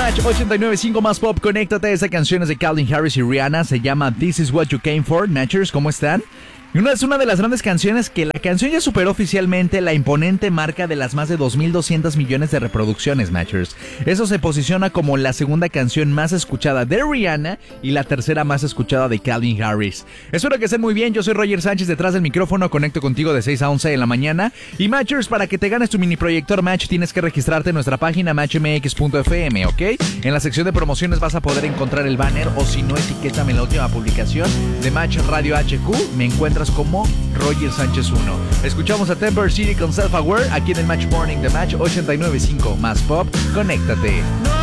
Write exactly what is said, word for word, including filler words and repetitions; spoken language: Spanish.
Match ochenta y nueve punto cinco más pop, conéctate. Esa canción es de Calvin Harris y Rihanna, se llama This Is What You Came For. Matchers, ¿cómo están? Y una es una de las grandes canciones que la canción ya superó oficialmente la imponente marca de las más de dos mil doscientos millones de reproducciones, Matchers. Eso se posiciona como la segunda canción más escuchada de Rihanna y la tercera más escuchada de Calvin Harris. Espero que estén muy bien, yo soy Roger Sánchez detrás del micrófono, conecto contigo de seis a once de la mañana. Y Matchers, para que te ganes tu mini proyector Match tienes que registrarte en nuestra página match m x punto f m, ¿ok? En la sección de promociones vas a poder encontrar el banner, o si no, etiquétame en la última publicación de Match Radio H Q, me encuentras como Roger Sánchez uno. Escuchamos a Temper City con Self Aware aquí en el Match Morning de Match ochenta y nueve punto cinco más pop. Conéctate.